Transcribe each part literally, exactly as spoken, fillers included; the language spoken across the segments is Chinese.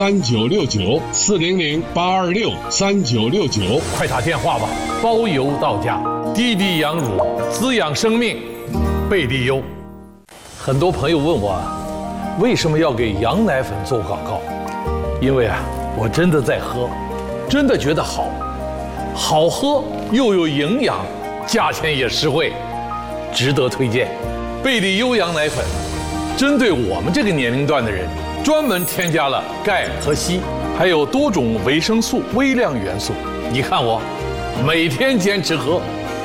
三九六九四零零八二六三九六九， 快打电话吧，包邮到家。滴滴羊乳滋养生命，贝利优。很多朋友问我，为什么要给羊奶粉做广告？因为啊，我真的在喝，真的觉得好，好喝又有营养，价钱也实惠，值得推荐。贝利优羊奶粉，针对我们这个年龄段的人，专门添加了钙和硒，还有多种维生素、微量元素。你看我，每天坚持喝。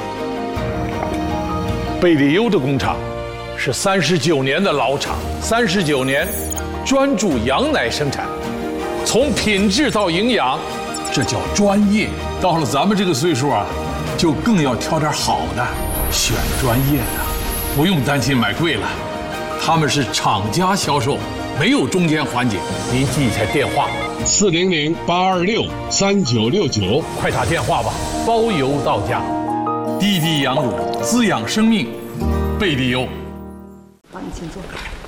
贝利优的工厂是三十九年的老厂，三十九年专注羊奶生产，从品质到营养，这叫专业。到了咱们这个岁数啊，就更要挑点好的，选专业的，不用担心买贵了。他们是厂家销售，没有中间环节。您记一下电话： 四零零八二六三九六九， 快打电话吧，包邮到家。滴滴羊乳滋养生命，贝利优。 好，你请坐。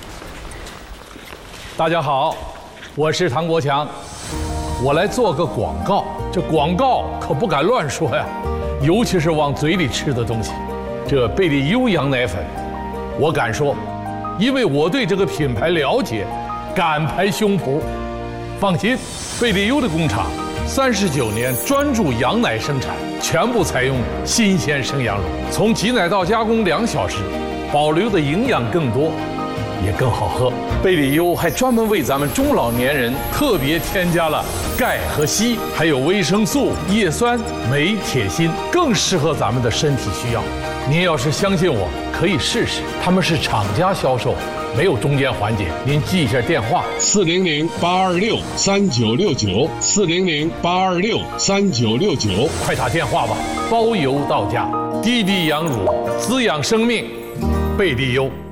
大家好，我是唐国强，我来做个广告。这广告可不敢乱说呀，尤其是往嘴里吃的东西。这贝利优羊奶粉，我敢说，因为我对这个品牌了解，敢拍胸脯。放心，贝利优的工厂三十九年专注羊奶生产，全部采用新鲜生羊乳，从挤奶到加工两小时，保留的营养更多，也更好喝。贝利优还专门为咱们中老年人特别添加了钙和硒，还有维生素、叶酸、镁、铁、锌，更适合咱们的身体需要。您要是相信我，可以试试。他们是厂家销售，没有中间环节。您记一下电话： 四零零八二六三九六九，四零零八二六三九六九， 快打电话吧，包邮到家。滴滴羊乳滋养生命，贝利优。